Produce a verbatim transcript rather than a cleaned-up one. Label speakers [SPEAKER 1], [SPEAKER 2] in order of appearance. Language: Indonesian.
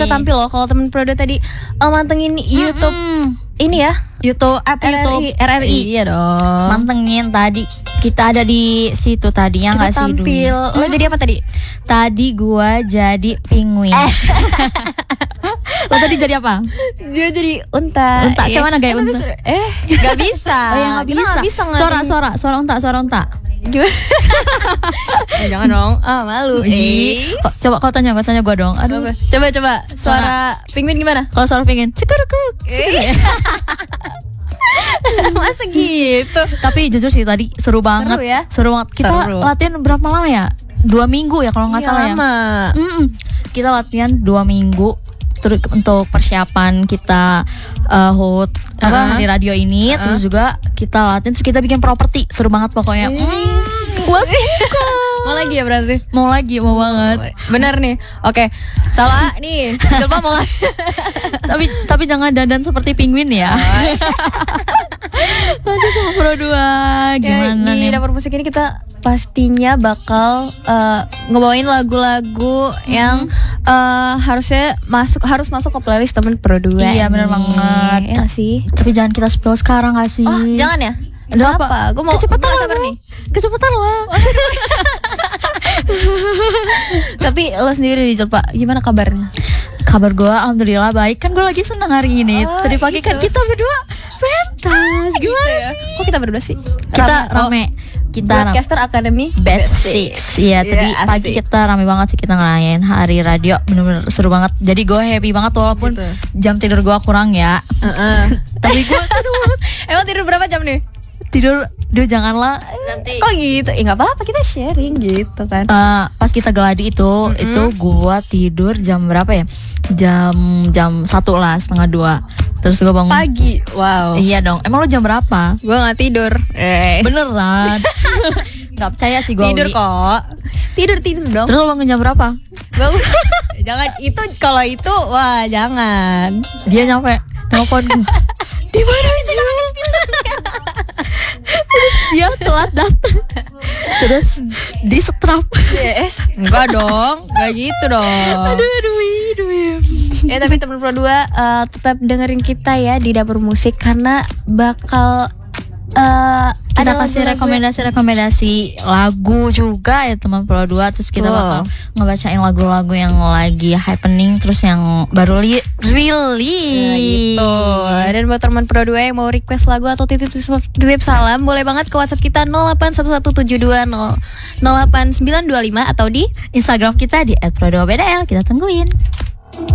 [SPEAKER 1] Kita tampil loh kalau temen Prodo tadi uh, mantengin YouTube mm-hmm. ini ya
[SPEAKER 2] YouTube apa YouTube
[SPEAKER 1] R R I.
[SPEAKER 2] Iya dong. Mantengin tadi kita ada di situ tadi yang nggak sih
[SPEAKER 1] tampil. Lo jadi apa tadi?
[SPEAKER 2] Tadi gua jadi penguin. Eh. Lo tadi jadi apa?
[SPEAKER 1] Dia jadi unta.
[SPEAKER 2] Unta. Kayak mana gaya unta?
[SPEAKER 1] Eh, nggak bisa.
[SPEAKER 2] Oh ya nggak bisa.
[SPEAKER 1] Gak bisa
[SPEAKER 2] suara suara suara unta suara unta.
[SPEAKER 1] Gimana? eh, jangan dong. Ah malu. Eh.
[SPEAKER 2] Coba kau tanya, kau tanya gua dong.
[SPEAKER 1] Aduh. Coba coba. Suara, suara penguin gimana?
[SPEAKER 2] Kalau suara penguin, cekurukuk.
[SPEAKER 1] Eh. Masa gitu?
[SPEAKER 2] Tapi jujur sih tadi seru banget.
[SPEAKER 1] Seru ya?
[SPEAKER 2] Seru banget. Kita seru. Latihan berapa lama ya? Dua minggu ya kalau nggak salah ya.
[SPEAKER 1] Lama.
[SPEAKER 2] Mm-mm. Kita latihan dua minggu. Terus untuk persiapan kita uh, hold uh-huh. apa di radio ini, uh-huh. terus juga kita latihan, terus kita bikin properti, seru banget pokoknya. Mm. Gua suka.
[SPEAKER 1] Mau lagi ya berarti?
[SPEAKER 2] Mau lagi, mau banget.
[SPEAKER 1] Bener nih. Oke, salah nih. Coba mau lagi.
[SPEAKER 2] tapi tapi jangan dandan seperti penguin ya. Aduh, sama Pro dua gimana
[SPEAKER 1] ya, di
[SPEAKER 2] nih?
[SPEAKER 1] Dapur Musik ini kita pastinya bakal uh, ngebawain lagu-lagu hmm. yang uh, harusnya masuk harus masuk ke playlist temen Pro dua.
[SPEAKER 2] Iya benar banget.
[SPEAKER 1] Ya sih.
[SPEAKER 2] Tapi jangan kita spill sekarang gak sih?
[SPEAKER 1] Oh, jangan ya?
[SPEAKER 2] Udah apa?
[SPEAKER 1] Gue mau
[SPEAKER 2] kecepatan lah
[SPEAKER 1] sabar nih.
[SPEAKER 2] Kecepatan lah.
[SPEAKER 1] Oh, tapi lo sendiri nih Pak, gimana kabarnya?
[SPEAKER 2] Kabar gue alhamdulillah baik. Kan gue lagi senang hari ini.
[SPEAKER 1] Oh,
[SPEAKER 2] Tadi pagi
[SPEAKER 1] gitu.
[SPEAKER 2] kan kita berdua pentas. Gimana
[SPEAKER 1] gitu ya?
[SPEAKER 2] sih?
[SPEAKER 1] Kok kita berdua sih?
[SPEAKER 2] Kita rame.
[SPEAKER 1] Oh,
[SPEAKER 2] kita
[SPEAKER 1] Broadcaster Academy
[SPEAKER 2] Batch six. Iya, tadi
[SPEAKER 1] yeah,
[SPEAKER 2] pagi kita rame banget sih kita ngerayain hari radio. Bener-bener seru banget. Jadi gue happy banget walaupun gitu. Jam tidur gue kurang ya. Uh-uh. Tapi gue tidur banget.
[SPEAKER 1] Emang tidur berapa jam nih?
[SPEAKER 2] Tidur, duh janganlah nanti.
[SPEAKER 1] Kok gitu? Eh nggak apa-apa, kita sharing gitu kan.
[SPEAKER 2] Uh, pas kita geladi itu, mm-hmm. itu gua tidur jam berapa ya? Jam jam satu lah, setengah dua. Terus gua bangun
[SPEAKER 1] pagi. Wow.
[SPEAKER 2] Iya dong. Emang lu jam berapa?
[SPEAKER 1] Gua nggak tidur. Eh.
[SPEAKER 2] Beneran? Nggak percaya sih gua.
[SPEAKER 1] Tidur kok. Tidur tidur dong.
[SPEAKER 2] Terus lu bangun jam berapa?
[SPEAKER 1] Bangun. Jangan itu, kalau itu wah jangan.
[SPEAKER 2] Dia nyampe nelfon gua. Di mana sih? Terus dia telat datang. Terus di setrap.
[SPEAKER 1] Yes. Enggak dong, enggak gitu dong.
[SPEAKER 2] Aduh aduh aduh.
[SPEAKER 1] Ya tapi teman Pro dua uh, tetap dengerin kita ya di Dapur Musik karena bakal uh,
[SPEAKER 2] kita kasih rekomendasi-rekomendasi lagu juga ya teman Pro dua. Terus kita
[SPEAKER 1] wow.
[SPEAKER 2] bakal ngebacain lagu-lagu yang lagi happening, terus yang baru li- rilis.
[SPEAKER 1] Nah, gitu. Dan buat teman Pro dua yang mau request lagu atau titip titip salam, boleh banget ke WhatsApp kita nol delapan satu satu tujuh dua nol nol delapan sembilan dua lima atau di
[SPEAKER 2] Instagram kita di et pro dua b d l. Kita tungguin.